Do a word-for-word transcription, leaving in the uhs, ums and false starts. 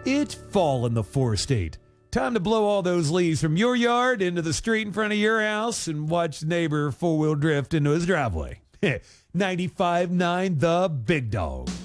It's fall in the four-state. Time to blow all those leaves from your yard into the street in front of your house and watch the neighbor four-wheel drift into his driveway. ninety-five point nine The Big Dog.